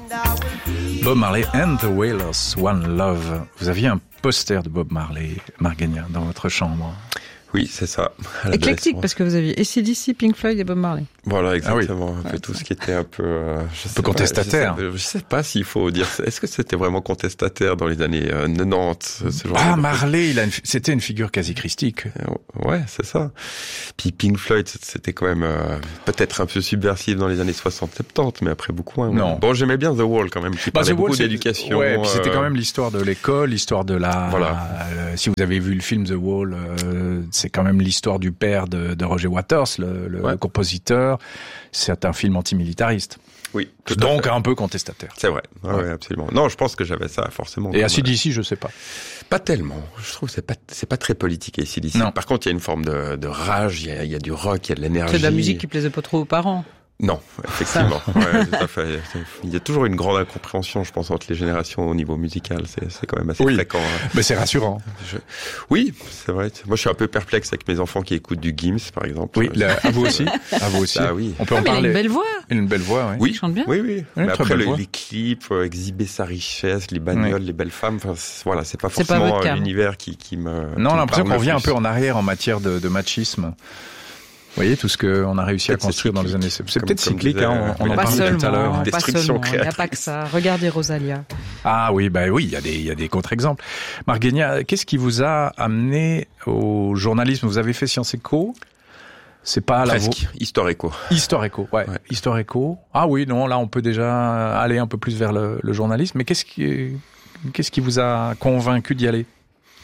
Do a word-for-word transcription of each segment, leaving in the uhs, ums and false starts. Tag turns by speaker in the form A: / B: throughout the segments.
A: Bob Marley and the Wailers, One Love. Vous aviez un poster de Bob Marley, Marguerite, dans votre chambre.
B: Oui, c'est ça.
C: Éclectique, parce que vous aviez A C D C, Pink Floyd et Bob Marley.
B: Voilà, exactement.
A: Ah oui.
B: Un peu tout ce qui était un peu... Euh, je
A: un peu contestataire.
B: Pas, je, sais, je sais pas s'il faut dire... Est-ce que c'était vraiment contestataire dans les années euh, quatre-vingt-dix ce genre
A: Ah,
B: de...
A: Marley, il a une, c'était une figure quasi christique.
B: Euh, ouais, c'est ça. Puis Pink Floyd, c'était quand même euh, peut-être un peu subversif dans les années soixante soixante-dix, mais après beaucoup moins. Ouais.
A: Non.
B: Bon, j'aimais bien The Wall quand même, qui
A: bah,
B: parlait
A: The
B: beaucoup
A: Wall,
B: d'éducation.
A: Ouais, puis
B: euh...
A: c'était quand même l'histoire de l'école, l'histoire de la...
B: Voilà.
A: Euh, si vous avez vu le film The Wall, euh, c'est quand même l'histoire du père de, de Roger Waters, le, le,
B: ouais.
A: le compositeur. C'est un film antimilitariste.
B: Oui, tout
A: donc
B: à fait.
A: un peu contestataire.
B: C'est vrai, ouais, ouais. Ouais, absolument. Non, je pense que j'avais ça forcément.
A: Et A C D C, je sais pas.
B: Pas tellement. Je trouve que c'est pas c'est pas très politique A C D C.
A: Non.
B: Par contre, il y a une forme de, de rage, il y, a, il y a du rock, il y a de l'énergie.
C: C'est de la musique qui plaisait pas trop aux parents.
B: Non, effectivement. ouais, tout à fait. Il y a toujours une grande incompréhension, je pense, entre les générations au niveau musical. C'est, c'est quand même assez
A: oui.
B: fréquent. Hein.
A: Mais c'est rassurant.
B: Je... Oui, c'est vrai. Moi, je suis un peu perplexe avec mes enfants qui écoutent du Gims, par exemple.
A: Oui, là, à vous aussi. À vous aussi.
B: Ah oui.
A: On peut
C: ah,
A: en
C: mais
A: parler.
C: Il a une belle voix.
A: Une belle voix, oui.
B: Oui,
C: il chante bien.
B: Oui, oui.
A: oui
B: mais après, le,
A: voix.
B: les clips, euh, exhiber sa richesse, les bagnoles, oui. les belles femmes, enfin, voilà, c'est pas forcément
C: c'est pas
B: l'univers qui, qui me.
A: Non,
B: qui
A: l'impression
B: me
A: qu'on revient
B: plus.
A: un peu en arrière en matière de, de machisme. Vous voyez, tout ce qu'on a réussi
B: peut-être
A: à construire dans les années... C'est comme, peut-être cyclique,
B: disait,
A: hein, on, on en
C: pas
A: parlait
C: seulement,
A: tout à l'heure.
C: Pas seulement, il n'y a pas que ça. Regardez Rosalia.
A: Ah oui, bah oui, il y a des, il y a des contre-exemples. Marguerite, qu'est-ce qui vous a amené au journalisme? Vous avez fait Sciences Éco? C'est pas à la
B: Presque. Histoire Éco.
A: Histoire Éco, ouais. ouais. Histoire Éco. Ah oui, non, là on peut déjà aller un peu plus vers le, le journalisme. Mais qu'est-ce qui, qu'est-ce qui vous a convaincu d'y aller?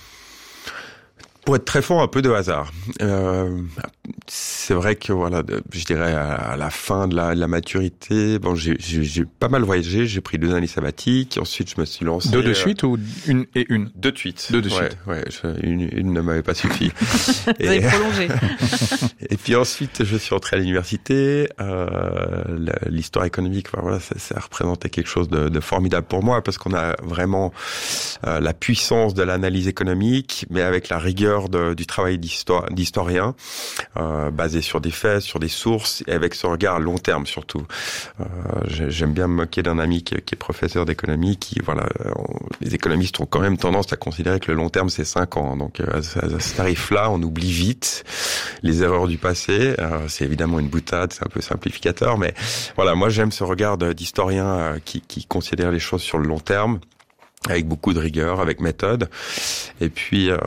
B: Pour être très fort, un peu de hasard. Euh, c'est vrai que voilà, je dirais à la fin de la, de la maturité, bon, j'ai, j'ai, j'ai pas mal voyagé, j'ai pris deux années sabbatiques, ensuite je me suis lancé.
A: Deux de suite euh, ou une et une?
B: Deux de suite.
A: Deux de
B: ouais,
A: suite.
B: Ouais, je, une, une ne m'avait pas suffi.
C: Vous et, avez prolongé.
B: Et puis ensuite, je suis entré à l'université. Euh, l'histoire économique, enfin, voilà, ça, ça représentait quelque chose de, de formidable pour moi parce qu'on a vraiment euh, la puissance de l'analyse économique, mais avec la rigueur De, du travail d'histoire, d'historien, euh, basé sur des faits, sur des sources, et avec ce regard long terme surtout. Euh, j'aime bien me moquer d'un ami qui, qui est professeur d'économie, qui, voilà, on, les économistes ont quand même tendance à considérer que le long terme c'est cinq ans. Donc à, à ce tarif-là, on oublie vite les erreurs du passé. Euh, c'est évidemment une boutade, c'est un peu simplificateur, mais voilà, moi j'aime ce regard d'historien euh, qui, qui considère les choses sur le long terme, avec beaucoup de rigueur, avec méthode. Et puis, euh,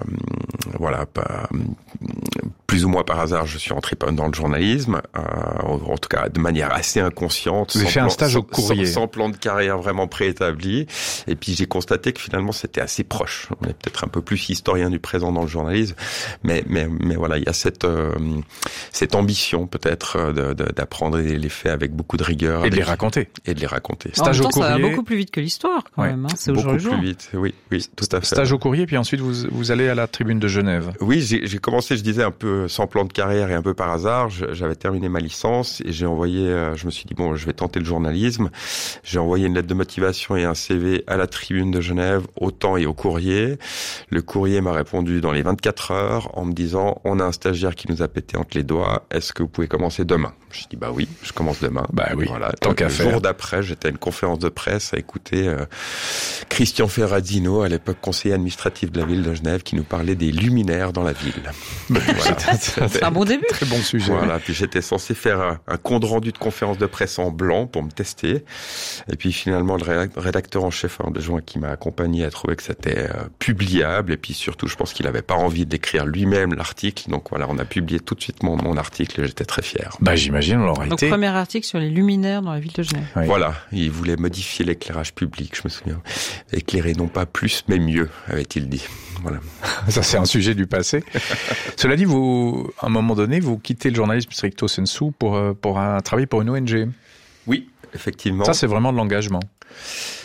B: voilà, pas, plus ou moins par hasard, je suis entré dans le journalisme, euh, en tout cas de manière assez inconsciente.
A: Vous avez fait
B: plan,
A: un stage
B: sans,
A: au Courrier.
B: Sans, sans plan de carrière vraiment préétabli. Et puis j'ai constaté que finalement c'était assez proche. On est peut-être un peu plus historien du présent dans le journalisme, mais mais mais voilà, il y a cette euh, cette ambition peut-être de, de, d'apprendre les faits avec beaucoup de rigueur.
A: Et
B: avec,
A: de les raconter.
B: Et de les raconter.
C: Stage au Courrier. Ça va beaucoup plus vite que l'histoire quand ouais. même. Hein. C'est
B: beaucoup
C: au jour
B: plus vite. Oui, oui, tout à fait.
A: Stage au Courrier, puis ensuite vous vous allez à la Tribune de Genève.
B: Oui, j'ai, j'ai commencé, je disais un peu sans plan de carrière et un peu par hasard. Je, j'avais terminé ma licence et j'ai envoyé. Euh, je me suis dit bon, je vais tenter le journalisme. J'ai envoyé une lettre de motivation et un C V à la Tribune de Genève, au Temps et au Courrier. Le Courrier m'a répondu dans les vingt-quatre heures en me disant on a un stagiaire qui nous a pété entre les doigts. Est-ce que vous pouvez commencer demain? Je dis bah oui, je commence demain.
A: Bah oui.
B: Voilà.
A: Tant
B: Donc,
A: qu'à
B: le
A: faire.
B: Le jour d'après, j'étais à une conférence de presse à écouter euh, Christian Ferradzino, à l'époque conseiller administratif de la ville de Genève, qui nous parlait des luminaires dans la ville.
C: Voilà. C'est un bon début.
A: Très bon sujet.
B: Voilà. Puis j'étais censé faire un, un compte rendu de conférence de presse en blanc pour me tester. Et puis finalement, le rédacteur en chef adjoint qui m'a accompagné a trouvé que c'était euh, publiable. Et puis surtout, je pense qu'il avait pas envie d'écrire lui-même l'article. Donc voilà, on a publié tout de suite mon, mon article et j'étais très fier.
A: Bah j'imagine, on l'aurait
C: Donc
A: été.
C: premier article sur les luminaires dans la ville de Genève.
B: Oui. Voilà. Il voulait modifier l'éclairage public, je me souviens. Éclairer non pas plus, mais mieux, avait-il dit. Voilà.
A: Ça, c'est un sujet du passé. Cela dit, vous, à un moment donné, vous quittez le journalisme stricto sensu pour, pour un, travailler pour une O N G.
B: Oui, effectivement.
A: Ça, c'est vraiment de l'engagement.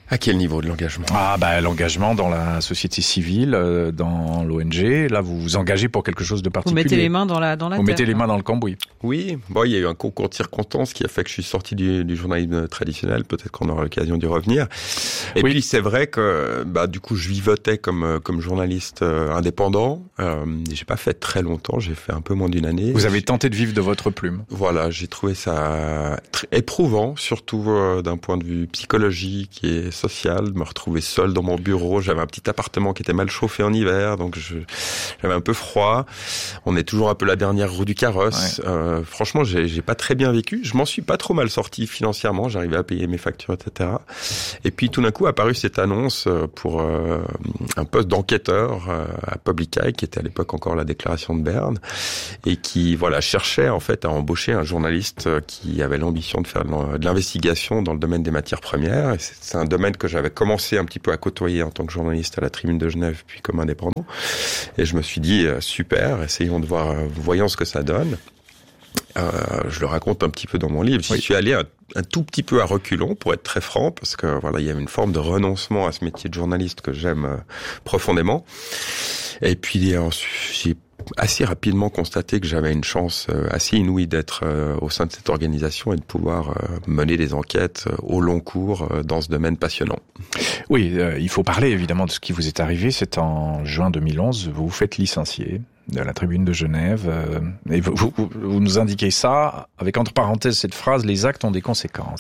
B: À quel niveau de l'engagement ?
A: Ah bah l'engagement dans la société civile, euh, dans l'O N G. Là, vous vous engagez pour quelque chose de particulier.
C: Vous mettez les mains dans la dans la
A: Vous
C: terre,
A: mettez les
C: quoi.
A: mains dans le cambouis.
B: Oui, bon, il y a eu un concours de circonstances qui a fait que je suis sorti du, du journalisme traditionnel. Peut-être qu'on aura l'occasion d'y revenir. Et
A: oui.
B: puis c'est vrai que bah du coup je vivotais comme comme journaliste euh, indépendant. Euh, j'ai pas fait très longtemps. J'ai fait un peu moins d'une année.
A: Vous avez tenté de vivre de votre plume.
B: Voilà, j'ai trouvé ça très éprouvant, surtout euh, d'un point de vue psychologique et social, de me retrouver seul dans mon bureau. J'avais un petit appartement qui était mal chauffé en hiver, donc je, j'avais un peu froid. On est toujours un peu la dernière roue du carrosse. Ouais. Euh, franchement, j'ai, j'ai pas très bien vécu. Je m'en suis pas trop mal sorti financièrement. J'arrivais à payer mes factures, et cetera. Et puis tout d'un coup, apparut cette annonce pour euh, un poste d'enquêteur euh, à Public Eye, qui était à l'époque encore la Déclaration de Berne, et qui voilà cherchait en fait à embaucher un journaliste qui avait l'ambition de faire de l'investigation dans le domaine des matières premières. Et c'est un domaine que j'avais commencé un petit peu à côtoyer en tant que journaliste à la Tribune de Genève, puis comme indépendant. Et je me suis dit, super, essayons de voir, voyons ce que ça donne. Euh, je le raconte un petit peu dans mon livre. J'y oui. suis allé un, un tout petit peu à reculons, pour être très franc, parce que voilà, il y avait une forme de renoncement à ce métier de journaliste que j'aime euh, profondément. Et puis, euh, j'ai assez rapidement constaté que j'avais une chance assez inouïe d'être au sein de cette organisation et de pouvoir mener des enquêtes au long cours dans ce domaine passionnant.
A: Oui, euh, il faut parler évidemment de ce qui vous est arrivé. C'est en juin deux mille onze, vous vous faites licencier de la Tribune de Genève. Euh, et vous, vous, vous nous indiquez ça, avec entre parenthèses cette phrase, les actes ont des conséquences.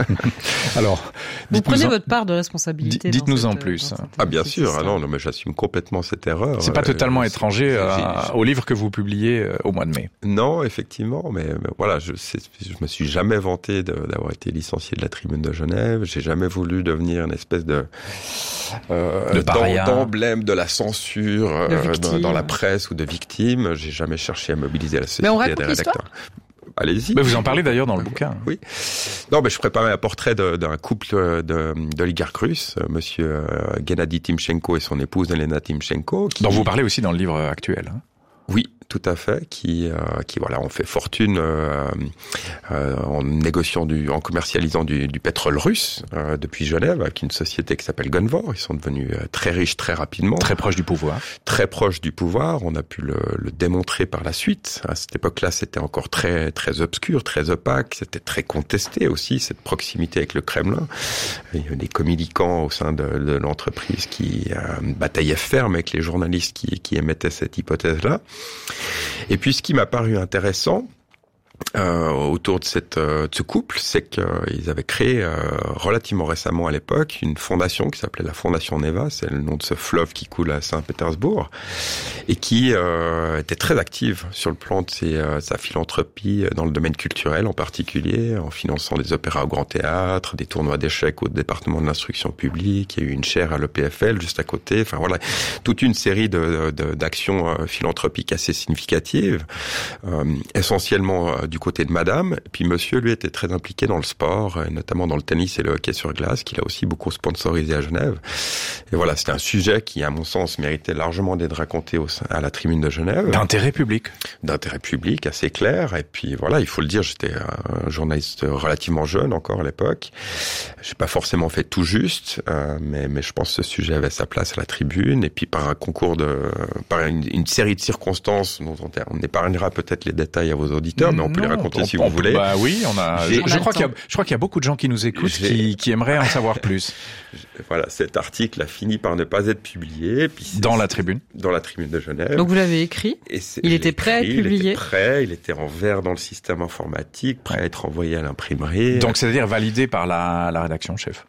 A: Alors,
C: vous prenez en, votre part de responsabilité.
A: Dites-nous en
C: cette,
A: plus.
B: Ah bien sûr, ah non, non, mais j'assume complètement cette erreur.
A: C'est pas totalement euh, étranger à, au livre que vous publiez au mois de mai.
B: Non, effectivement, mais, mais voilà, je, je me suis jamais vanté de, d'avoir été licencié de la Tribune de Genève. J'ai jamais voulu devenir une espèce de, euh,
A: de
B: d'emblème de la censure euh, dans, dans la presse ou de victime. J'ai jamais cherché à mobiliser la société des rédacteurs. Allez-y.
A: Mais vous en parlez d'ailleurs dans le bouquin.
B: Oui. Non, mais je préparais un portrait de, d'un couple de, d'oligarques russes, monsieur Gennady Timchenko et son épouse Elena Timchenko.
A: Qui... dont vous parlez aussi dans le livre actuel. Hein.
B: Oui, tout à fait, qui euh, qui voilà, ont fait fortune euh, euh, en négociant du, en commercialisant du, du pétrole russe euh, depuis Genève avec une société qui s'appelle Gunvor. Ils sont devenus euh, très riches très rapidement,
A: très proches du pouvoir,
B: très proches du pouvoir. On a pu le, le démontrer par la suite. À cette époque-là, c'était encore très très obscur, très opaque. C'était très contesté aussi cette proximité avec le Kremlin. Il y a des communicants au sein de, de l'entreprise qui euh, bataillaient ferme avec les journalistes qui qui émettaient cette hypothèse-là. Et puis, ce qui m'a paru intéressant euh, autour de, cette, euh, de ce couple, c'est qu'ils avaient créé euh, relativement récemment à l'époque une fondation qui s'appelait la Fondation Neva, c'est le nom de ce fleuve qui coule à Saint-Pétersbourg, et qui euh, était très active sur le plan de ses, euh, sa philanthropie dans le domaine culturel en particulier, en finançant des opéras au Grand Théâtre, des tournois d'échecs au département de l'instruction publique. Il y a eu une chaire à l'E P F L juste à côté. Enfin voilà, toute une série de, de, d'actions euh, philanthropiques assez significatives, euh, essentiellement euh, du côté de madame. Et puis monsieur, lui, était très impliqué dans le sport, et notamment dans le tennis et le hockey sur glace, qu'il a aussi beaucoup sponsorisé à Genève. Et voilà, c'était un sujet qui, à mon sens, méritait largement d'être raconté au, à la Tribune de Genève.
A: D'intérêt public.
B: D'intérêt public, assez clair. Et puis voilà, il faut le dire, j'étais un journaliste relativement jeune encore à l'époque. J'ai pas forcément fait tout juste, euh, mais, mais je pense que ce sujet avait sa place à la Tribune. Et puis par un concours de, par une, une série de circonstances dont on, on épargnera peut-être les détails à vos auditeurs, mais on peut
A: non,
B: les raconter
A: on,
B: si
A: on,
B: vous voulez.
A: Bah oui, on a. Je, je crois qu'il y a, je crois qu'il y a beaucoup de gens qui nous écoutent qui, qui aimeraient en savoir plus.
B: Voilà, cet article a fini par ne pas être publié. Puis
A: dans la Tribune.
B: Dans la Tribune de Genève.
C: Donc vous l'avez écrit.
B: Et
C: il était prêt à être publié.
B: Il était prêt. Il était en vert dans le système informatique, prêt à être envoyé à l'imprimerie.
A: Donc c'est-à-dire validé par la, la rédaction en chef.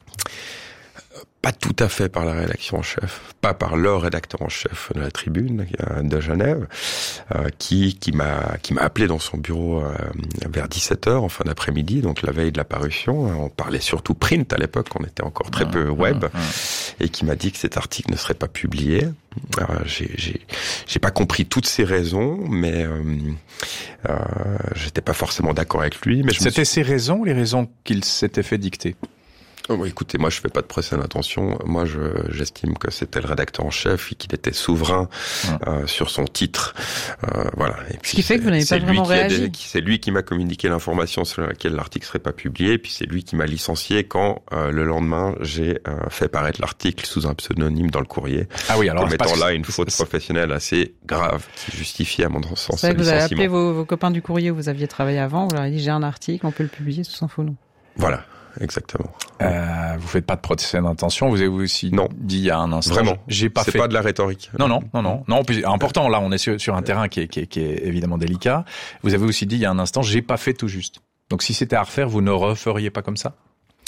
B: Pas tout à fait par la rédaction en chef, pas par le rédacteur en chef de la Tribune de Genève, euh, qui qui m'a qui m'a appelé dans son bureau euh, vers dix-sept heures en fin d'après-midi, donc la veille de la parution. On parlait surtout print à l'époque, on était encore très peu web, et qui m'a dit que cet article ne serait pas publié. Euh, j'ai j'ai j'ai pas compris toutes ces raisons, mais euh, euh, j'étais pas forcément d'accord avec lui. Mais
A: c'était
B: suis...
A: ces raisons, les raisons qu'il s'était fait dicter.
B: Oh, écoutez, moi je fais pas de procès d'intention. Moi, je, j'estime que c'était le rédacteur en chef et qu'il était souverain ouais. euh, sur son titre. Euh, voilà. Et puis
C: Ce qui fait que vous n'avez pas vraiment réagi.
B: Des, c'est lui qui m'a communiqué l'information sur laquelle l'article serait pas publié, et puis c'est lui qui m'a licencié quand euh, le lendemain j'ai euh, fait paraître l'article sous un pseudonyme dans le Courrier.
A: Ah oui, alors
B: mettant là une faute professionnelle assez grave qui justifie à mon sens
C: c'est vrai
B: un
C: que vous
B: licenciement.
C: avez appelé vos, vos copains du Courrier où vous aviez travaillé avant. Vous leur avez dit j'ai un article, on peut le publier sous son faux nom.
B: Voilà. Exactement.
A: Euh, vous faites pas de procès d'intention. Vous avez aussi
B: non.
A: dit il y a un instant.
B: Vraiment.
A: J'ai pas
B: c'est
A: fait.
B: C'est pas de la rhétorique.
A: Non, non, non, non. Non, important. Là, on est sur, sur un terrain qui est, qui est, qui est évidemment délicat. Vous avez aussi dit il y a un instant, j'ai pas fait tout juste. Donc, si c'était à refaire, vous ne referiez pas comme ça?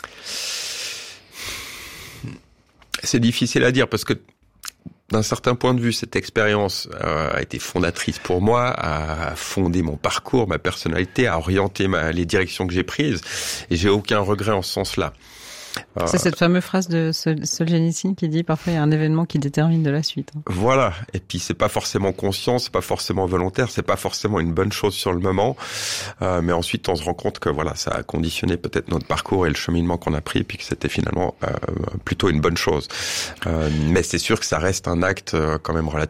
B: C'est difficile à dire parce que, d'un certain point de vue, cette expérience euh, a été fondatrice pour moi, a fondé mon parcours, ma personnalité, a orienté ma, les directions que j'ai prises, et j'ai aucun regret en ce sens-là.
C: Euh, c'est cette fameuse phrase de Solzhenitsyn qui dit parfois il y a un événement qui détermine de la suite.
B: Voilà. Et puis c'est pas forcément conscient, c'est pas forcément volontaire, c'est pas forcément une bonne chose sur le moment, euh, mais ensuite on se rend compte que voilà, ça a conditionné peut-être notre parcours et le cheminement qu'on a pris, et puis que c'était finalement euh, plutôt une bonne chose. Euh, mais c'est sûr que ça reste un acte euh, quand même relativement